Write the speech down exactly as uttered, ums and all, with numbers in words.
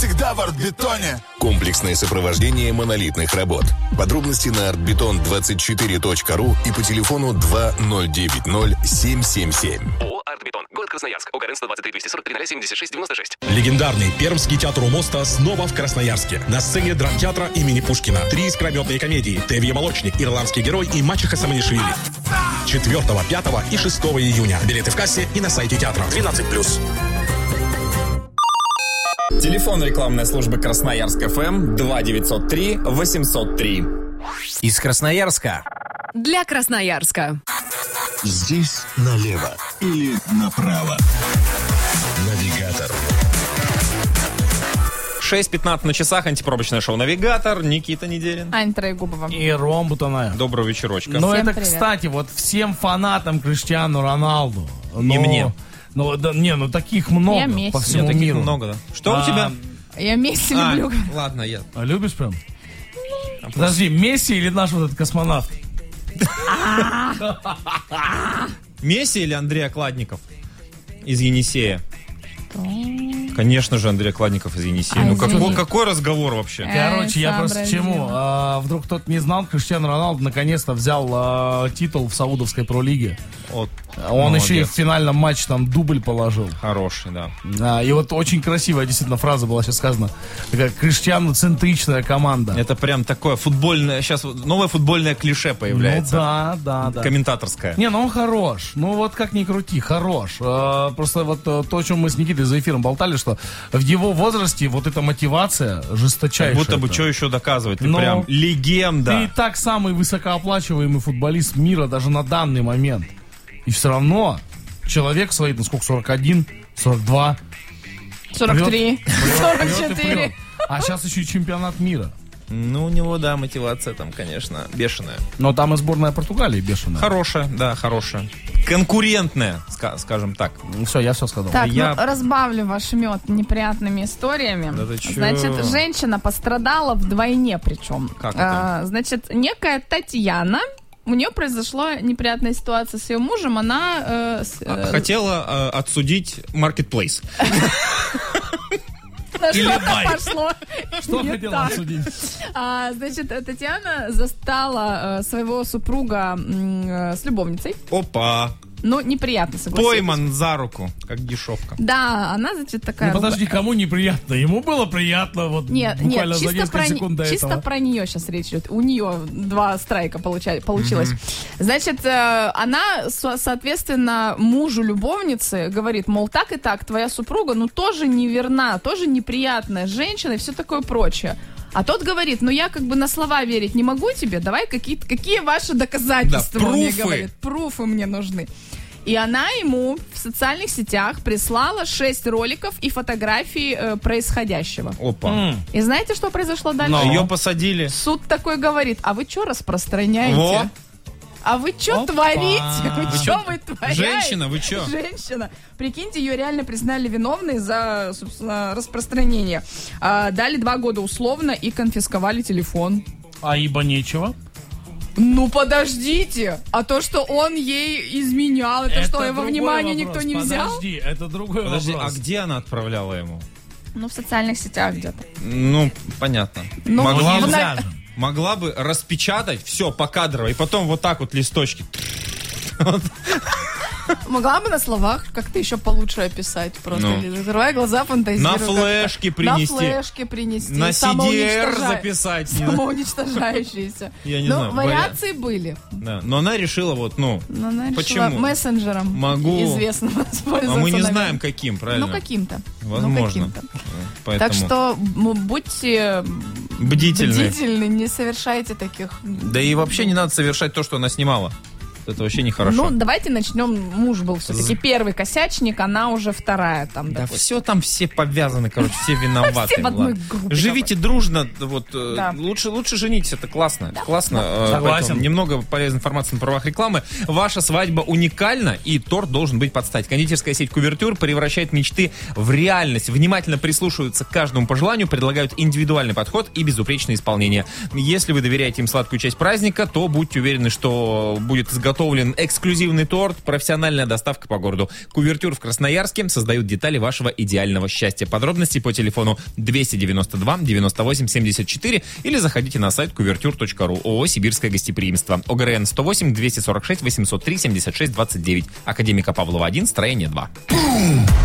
всегда в Артбетоне. Комплексное сопровождение монолитных работ. Подробности на артбетон двадцать четыре точка ру и по телефону два ноль девять ноль семь семь семь. ООО «Артбетон». Город Красноярск. ОГРН сто двадцать три двести сорок три ноль семьдесят шесть девяносто шесть. Легендарный Пермский театр у моста снова в Красноярске. На сцене драмтеатра имени Пушкина. Три искрометные комедии: «Тевье молочник», «Ирландский герой» и «Мачеха Саманишвили». четвёртого, пятого и шестого июня. Билеты в кассе и на сайте театра. двенадцать плюс. Телефон рекламной службы Красноярск эф эм два девятьсот три восемьсот три. Из Красноярска. Для Красноярска. Здесь налево или направо. Навигатор. шесть пятнадцать на часах, антипробочное шоу «Навигатор». Никита Неделин. Аня Троегубова. И Ром Бутанаев. Доброго вечерочка. Но Всем это, привет. кстати, вот всем фанатам Криштиану Роналду. Не но- мне. Ну, да, не, ну таких много Я Месси. по всему Нет, таких миру. много, да. Что А, у тебя? Я Месси А, люблю. ладно, я... А любишь прям? Подожди, Месси или наш вот этот космонавт? Месси или Андрей Окладников из Енисея? Конечно же, Андрей Окладников из Енисея. А, ну какой, извини. какой разговор вообще? Короче, я просто к чему? сообразила. А, вдруг кто-то не знал, Криштиану Роналду наконец-то взял а, титул в Саудовской пролиге. Вот, Он молодец. еще и в финальном матче там дубль положил. Хороший, да. А, и вот очень красивая действительно фраза была сейчас сказана. Такая Криштиану-центричная команда. Это прям такое футбольное... Сейчас вот новое футбольное клише появляется. Ну да, да, да. Комментаторское. Не, ну он хорош. Ну вот как ни крути, хорош. А, просто вот э, то, о чем мы с Никитой за эфиром болтали, что в его возрасте вот эта мотивация жесточайшая. Как будто бы что еще доказывать. Ты Но прям легенда. Ты и так самый высокооплачиваемый футболист мира даже на данный момент. И все равно человек свои, ну сколько, сорок один, сорок два. сорок три, сорок Прет и прет. четыре. А сейчас еще и чемпионат мира. Ну, у него, да, мотивация там, конечно, бешеная. Но там и сборная Португалии бешеная. Хорошая, да, хорошая. Конкурентная, ска- скажем так. Ну все, я все сказал. Так, Я- ну разбавлю ваш мед неприятными историями. Да ты чё? Значит, женщина пострадала вдвойне причем. Как это? А, значит, некая Татьяна, у нее произошла неприятная ситуация с ее мужем, она... э, с- э, Хотела э, отсудить Marketplace. на Или что-то бай. пошло. Что не хотела так. обсудить? А, значит, Татьяна застала э, своего супруга м, э, с любовницей. Опа! Ну, неприятно, согласитесь. Пойман за руку, как дешевка. Да, она, значит, такая... Ну подожди, кому неприятно? Ему было приятно вот Нет, буквально нет, за чисто, несколько про, секунд до чисто этого. про нее сейчас речь идет. У нее два страйка получа- получилось. Значит, э, она, со- соответственно, мужу любовницы говорит, мол, так и так, твоя супруга, ну, тоже неверна, тоже неприятная женщина и все такое прочее. А тот говорит, ну, я как бы на слова верить не могу тебе, давай какие-то, какие ваши доказательства, Да, он мне пруфы. говорит. Пруфы мне нужны. И она ему в социальных сетях прислала шесть роликов и фотографии э, происходящего. Опа. М. И знаете, что произошло дальше? Но. Ее посадили. Суд такой говорит, а вы что распространяете? Во. А вы что Опа. творите? Вы, Вы что чё? вы творите? Женщина, вы чё? Женщина. Прикиньте, ее реально признали виновной за, собственно, распространение. А, дали два года условно и конфисковали телефон. А ибо нечего. Ну подождите, а то, что он ей изменял, это, что, его другой внимание вопрос. никто не взял? Подожди, это другой Подожди, вопрос. а где она отправляла ему? Ну, в социальных сетях где-то. Ну, понятно. Ну, Могла, в бы, на- могла бы распечатать все покадрово и потом вот так вот листочки. Могла бы на словах как-то еще получше описать. Просто Ну. закрывая глаза, фантазируй. На как-то. флешке принести. На флешке принести. На си ди эр самоуничтожа- записать. не знаю. Самоуничтожающиеся. Я не Ну, знаю, вариации были. Да. Но она решила вот, ну, Но она решила Почему? мессенджером Могу. известным воспользоваться. а мы не наверное. знаем каким, правильно? Ну, каким-то. Возможно. Ну, каким-то. Поэтому Так что м, будьте бдительны. бдительны, не совершайте таких... Да и вообще не надо совершать то, что она снимала. Это вообще нехорошо. Ну, давайте начнем. Муж был все-таки первый косячник, она уже вторая там. Да допустим. все там все повязаны, короче, все виноваты. Все в одной Ладно. группе Живите дружно, вот э, Да. лучше лучше женитесь, это классно, классно. э, Согласен. поэтому немного полезной информации на правах рекламы. Ваша свадьба уникальна, и торт должен быть под стать. Кондитерская сеть Кувертюр превращает мечты в реальность. Внимательно прислушиваются к каждому пожеланию, предлагают индивидуальный подход и безупречное исполнение. Если вы доверяете им сладкую часть праздника, то будьте уверены, что будет изготовлено изготовлен эксклюзивный торт, профессиональная доставка по городу. Кувертюр в Красноярске создают детали вашего идеального счастья. Подробности по телефону двести девяносто два девяносто восемь семьдесят четыре или заходите на сайт кувертюр точка ру. ООО «Сибирское гостеприимство». ОГРН сто восемь двести сорок шесть восемьсот три семьдесят шесть двадцать девять. Академика Павлова один, строение два.